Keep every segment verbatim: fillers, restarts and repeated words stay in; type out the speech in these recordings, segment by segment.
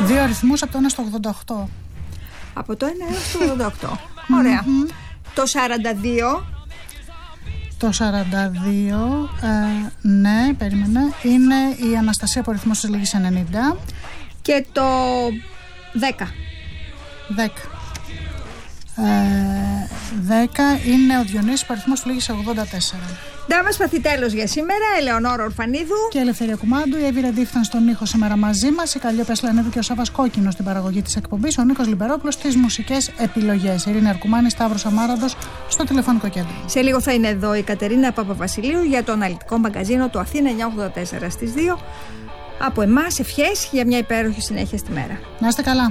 Δύο αριθμούς από το ένα στο ογδόντα οκτώ. Από το ένα έως το ογδόντα οκτώ. Ωραία. Mm-hmm. Το σαράντα δύο. Το σαράντα δύο, ε, ναι, περίμενε. Είναι η Αναστασία που αριθμός της λήγεις ενενήντα. Και το δέκα. δέκα. Ε, δέκα είναι ο Διονύσης που αριθμός του λήγεις ογδόντα τέσσερα. Ντάμας παθητέλος για σήμερα, Ελεονόρα Ορφανίδου και Ελευθερία Κουμάντου. Η Εύη Ντίφθαν στον ήχο σήμερα μαζί μας. Η Καλλιόπη Ασλανίδου και ο Σάββας Κόκκινος στην παραγωγή της εκπομπής. Ο Νίκος Λιμπερόπουλος στις μουσικές επιλογές. Η Ειρήνη Αρκουμάνη, Σταύρος Αμάραντος στο τηλεφωνικό κέντρο. Σε λίγο θα είναι εδώ η Κατερίνα Παπαβασιλείου για το αναλυτικό μαγκαζίνο του Αθήνα εννιακόσια ογδόντα τέσσερα στις δύο. Από εμάς ευχές για μια υπέροχη συνέχεια στη μέρα. Να είστε καλά.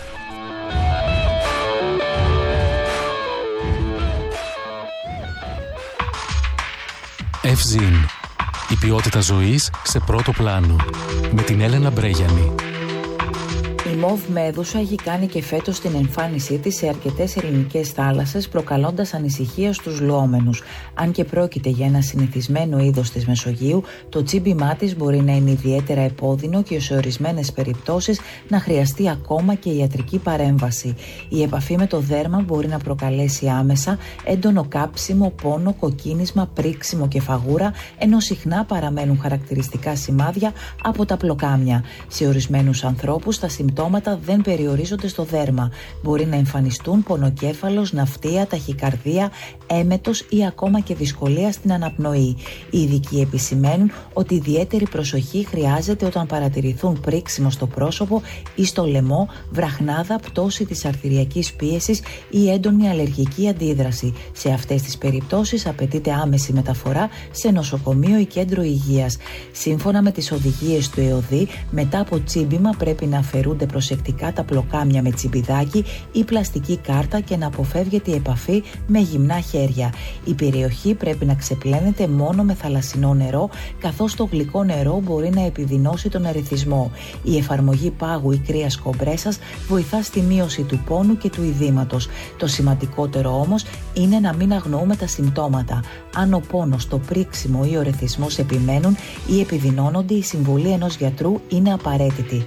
Ευζήν. Η ποιότητα ζωής σε πρώτο πλάνο. Με την Έλενα Μπρέγιανη. Η Μοβ Μέδουσα έχει κάνει και φέτος την εμφάνισή της σε αρκετές ελληνικές θάλασσες, προκαλώντας ανησυχία στους λουόμενους. Αν και πρόκειται για ένα συνηθισμένο είδος της Μεσογείου, το τσίμπημά της μπορεί να είναι ιδιαίτερα επώδυνο και σε ορισμένες περιπτώσεις να χρειαστεί ακόμα και ιατρική παρέμβαση. Η επαφή με το δέρμα μπορεί να προκαλέσει άμεσα έντονο κάψιμο, πόνο, κοκκίνισμα, πρίξιμο και φαγούρα, ενώ συχνά παραμένουν χαρακτηριστικά σημάδια από τα πλοκάμια. Σε ορισμένους ανθρώπους τα συμπτώματα δεν περιορίζονται στο δέρμα. Μπορεί να εμφανιστούν πονοκέφαλος, ναυτία, ταχυκαρδία, έμετος ή ακόμα και δυσκολία στην αναπνοή. Οι ειδικοί επισημαίνουν ότι ιδιαίτερη προσοχή χρειάζεται όταν παρατηρηθούν πρίξιμο στο πρόσωπο ή στο λαιμό, βραχνάδα, πτώση της αρτηριακής πίεσης ή έντονη αλλεργική αντίδραση. Σε αυτές τις περιπτώσεις απαιτείται άμεση μεταφορά σε νοσοκομείο ή κέντρο υγείας. Σύμφωνα με τις οδηγίες του ΕΟΔΗ, μετά από τσίμπημα πρέπει να αφαιρούνται προσεκτικά τα πλοκάμια με τσιμπιδάκι ή πλαστική κάρτα και να αποφεύγεται η επαφή με γυμνά χέρια. Η περιοχή πρέπει να ξεπλένεται μόνο με θαλασσινό νερό, καθώς το γλυκό νερό μπορεί να επιδεινώσει τον ερεθισμό. Η εφαρμογή πάγου ή κρύας κομπρέσας βοηθά στη μείωση του πόνου και του ειδήματος. Το σημαντικότερο όμως είναι να μην αγνοούμε τα συμπτώματα. Αν ο πόνος, το πρίξιμο ή ο ερεθισμός επιμένουν ή επιδεινώνονται, η συμβουλή ενός γιατρού είναι απαραίτητη.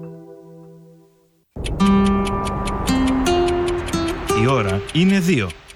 Η ώρα είναι δύο.